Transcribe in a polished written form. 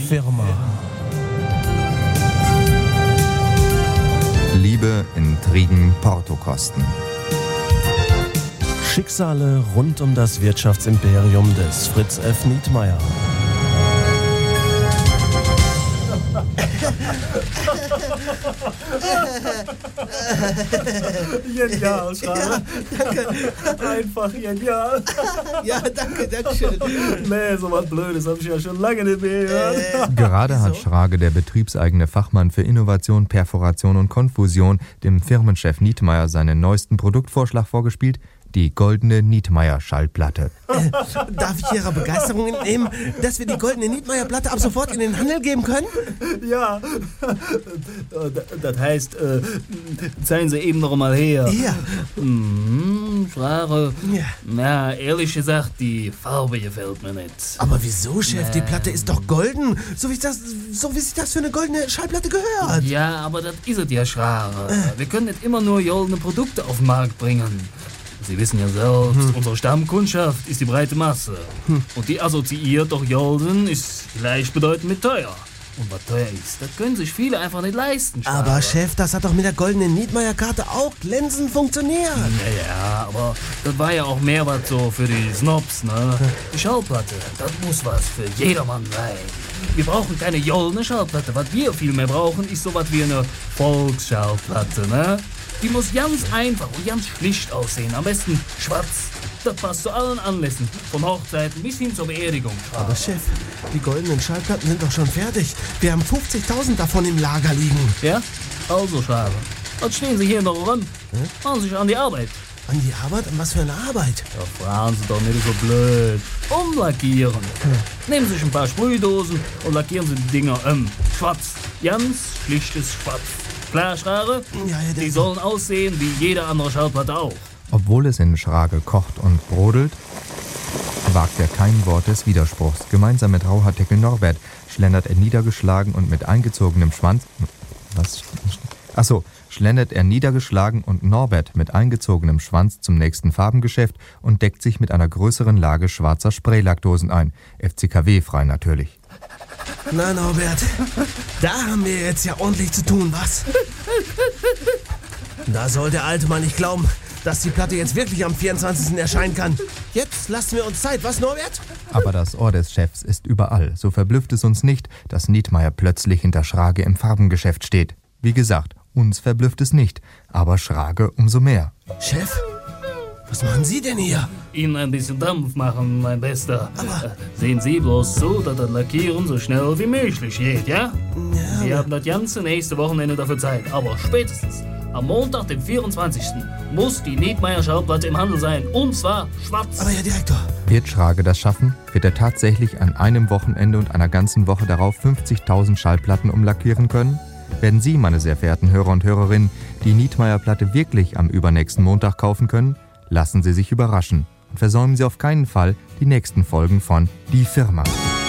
Firma. Liebe, Intrigen, Portokosten. Schicksale rund um das Wirtschaftsimperium des Fritz F. Nietmeyer. Genial, Schrabe. Ja, danke. Einfach genial. Ja, danke schön. Nee, so was Blödes habe ich ja schon lange nicht mehr gehört. Gerade hat Schrage, der betriebseigene Fachmann für Innovation, Perforation und Konfusion, dem Firmenchef Nietmeyer seinen neuesten Produktvorschlag vorgespielt: die goldene Nietmeyer-Schallplatte. Darf ich Ihrer Begeisterung entnehmen, dass wir die goldene Nietmeyer-Platte ab sofort in den Handel geben können? Ja, das heißt, zeigen Sie eben noch mal her. Ja. Frage. Ja. Na, ehrlich gesagt, die Farbe gefällt mir nicht. Aber wieso, Chef? Die Platte ist doch golden. So wie sich das für eine goldene Schallplatte gehört. Ja, aber das ist es ja, Schrare. Wir können nicht immer nur goldene Produkte auf den Markt bringen. Sie wissen ja selbst, unsere Stammkundschaft ist die breite Masse. Und die assoziiert doch golden ist gleichbedeutend mit teuer. Und was teuer ist, das können sich viele einfach nicht leisten, Schrare. Aber Chef, das hat doch mit der goldenen Nietmeyer-Karte auch glänzend funktioniert. Ja, aber das war ja auch mehr was so für die Snobs, ne? Die Schallplatte, das muss was für jedermann sein. Wir brauchen keine goldene Schallplatte. Was wir viel mehr brauchen, ist sowas wie eine Volksschallplatte, ne? Die muss ganz einfach und ganz schlicht aussehen. Am besten schwarz. Das passt zu allen Anlässen. Von Hochzeiten bis hin zur Beerdigung. Aber Chef, die goldenen Schallplatten sind doch schon fertig. Wir haben 50.000 davon im Lager liegen. Ja? Also, Schade. Was stehen Sie hier noch rum? Machen Sie sich an die Arbeit. An die Arbeit? An was für eine Arbeit? Ja, fragen Sie doch nicht so blöd. Umlackieren. Nehmen Sie sich ein paar Sprühdosen und lackieren Sie die Dinger schwarz. Ganz schlichtes Schwarz. Klar, Schrage? Ja, die sollen aussehen wie jede andere Schallplatte auch. Obwohl es in Schrage kocht und brodelt, wagt er kein Wort des Widerspruchs. Gemeinsam mit Rauhaardeckel Norbert schlendert er niedergeschlagen und mit eingezogenem Schwanz... schlendert er niedergeschlagen und Norbert mit eingezogenem Schwanz zum nächsten Farbengeschäft und deckt sich mit einer größeren Lage schwarzer Spraylackdosen ein. FCKW-frei natürlich. Na, Norbert, da haben wir jetzt ja ordentlich zu tun, was? Da soll der alte Mann nicht glauben, dass die Platte jetzt wirklich am 24. erscheinen kann. Jetzt lassen wir uns Zeit, was, Norbert? Aber das Ohr des Chefs ist überall. So verblüfft es uns nicht, dass Nietmeyer plötzlich hinter Schrage im Farbengeschäft steht. Wie gesagt, uns verblüfft es nicht, aber Schrage umso mehr. Chef, was machen Sie denn hier? Ihnen ein bisschen Dampf machen, mein Bester. Aber sehen Sie bloß so, dass das Lackieren so schnell wie möglich geht, ja? Ja, Sie haben das ganze nächste Wochenende dafür Zeit. Aber spätestens am Montag, dem 24. muss die Nietmeyer-Schallplatte im Handel sein. Und zwar schwarz. aber Herr Direktor. Wird Schrage das schaffen? Wird er tatsächlich an einem Wochenende und einer ganzen Woche darauf 50.000 Schallplatten umlackieren können? Werden Sie, meine sehr verehrten Hörer und Hörerinnen, die Nietmeyer-Platte wirklich am übernächsten Montag kaufen können? Lassen Sie sich überraschen und versäumen Sie auf keinen Fall die nächsten Folgen von Die Firma.